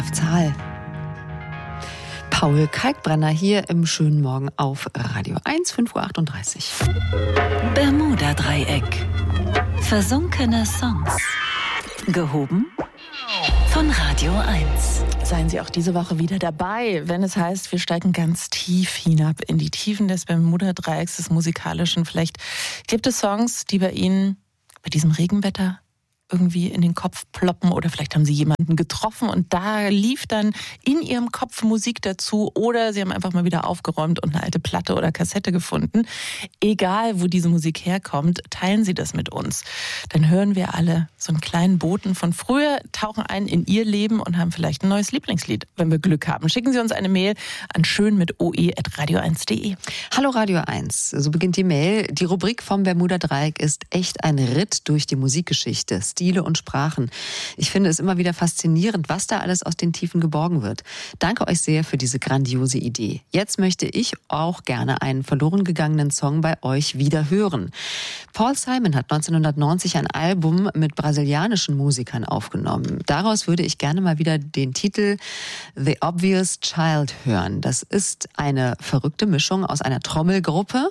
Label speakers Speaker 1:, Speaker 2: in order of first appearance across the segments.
Speaker 1: Graf Zahl. Paul Kalkbrenner hier im schönen Morgen auf Radio 1, 5:38 Uhr.
Speaker 2: Bermuda-Dreieck. Versunkene Songs. Gehoben von Radio 1.
Speaker 3: Seien Sie auch diese Woche wieder dabei, wenn es heißt, wir steigen ganz tief hinab in die Tiefen des Bermuda-Dreiecks, des Musikalischen. Vielleicht gibt es Songs, die bei Ihnen bei diesem Regenwetter irgendwie in den Kopf ploppen, oder vielleicht haben Sie jemanden getroffen und da lief dann in Ihrem Kopf Musik dazu, oder Sie haben einfach mal wieder aufgeräumt und eine alte Platte oder Kassette gefunden. Egal, wo diese Musik herkommt, teilen Sie das mit uns. Dann hören wir alle so einen kleinen Boten von früher, tauchen ein in Ihr Leben und haben vielleicht ein neues Lieblingslied, wenn wir Glück haben. Schicken Sie uns eine Mail an schön@radio1.de.
Speaker 1: Hallo Radio 1, so beginnt die Mail. Die Rubrik vom Bermuda-Dreieck ist echt ein Ritt durch die Musikgeschichte. Stile und Sprachen. Ich finde es immer wieder faszinierend, was da alles aus den Tiefen geborgen wird. Danke euch sehr für diese grandiose Idee. Jetzt möchte ich auch gerne einen verloren gegangenen Song bei euch wieder hören. Paul Simon hat 1990 ein Album mit brasilianischen Musikern aufgenommen. Daraus würde ich gerne mal wieder den Titel The Obvious Child hören. Das ist eine verrückte Mischung aus einer Trommelgruppe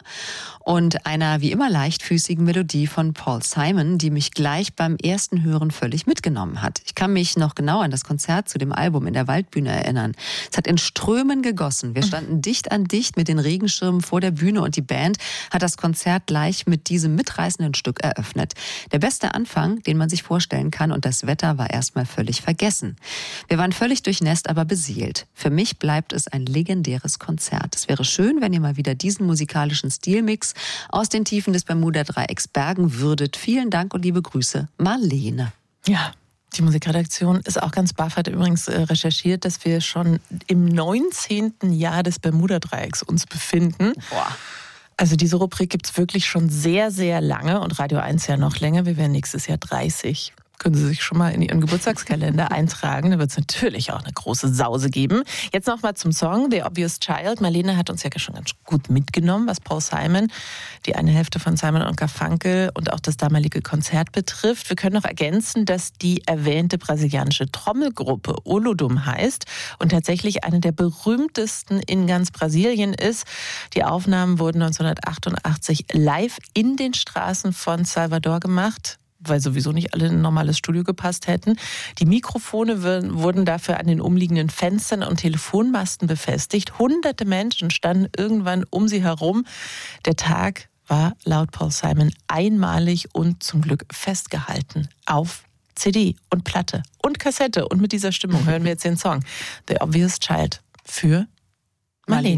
Speaker 1: und einer wie immer leichtfüßigen Melodie von Paul Simon, die mich gleich beim ersten Hören völlig mitgenommen hat. Ich kann mich noch genau an das Konzert zu dem Album in der Waldbühne erinnern. Es hat in Strömen gegossen. Wir standen dicht an dicht mit den Regenschirmen vor der Bühne und die Band hat das Konzert gleich mit diesem mitreißenden Stück eröffnet. Der beste Anfang, den man sich vorstellen kann, und das Wetter war erstmal völlig vergessen. Wir waren völlig durchnässt, aber beseelt. Für mich bleibt es ein legendäres Konzert. Es wäre schön, wenn ihr mal wieder diesen musikalischen Stilmix aus den Tiefen des Bermuda-Dreiecks bergen würdet. Vielen Dank und liebe Grüße, Marlene.
Speaker 3: Ja, die Musikredaktion ist auch ganz baff, hat übrigens recherchiert, dass wir schon im 19. Jahr des Bermuda-Dreiecks uns befinden.
Speaker 1: Boah.
Speaker 3: Also diese Rubrik gibt es wirklich schon sehr, sehr lange und Radio 1 ja noch länger. Wir werden nächstes Jahr 30. Können Sie sich schon mal in Ihren Geburtstagskalender eintragen. Da wird es natürlich auch eine große Sause geben. Jetzt noch mal zum Song The Obvious Child. Marlene hat uns ja schon ganz gut mitgenommen, was Paul Simon, die eine Hälfte von Simon & Garfunkel und auch das damalige Konzert betrifft. Wir können noch ergänzen, dass die erwähnte brasilianische Trommelgruppe Olodum heißt und tatsächlich eine der berühmtesten in ganz Brasilien ist. Die Aufnahmen wurden 1988 live in den Straßen von Salvador gemacht, weil sowieso nicht alle in ein normales Studio gepasst hätten. Die Mikrofone wurden dafür an den umliegenden Fenstern und Telefonmasten befestigt. Hunderte Menschen standen irgendwann um sie herum. Der Tag war laut Paul Simon einmalig und zum Glück festgehalten auf CD und Platte und Kassette. Und mit dieser Stimmung hören wir jetzt den Song The Obvious Child für Marlene.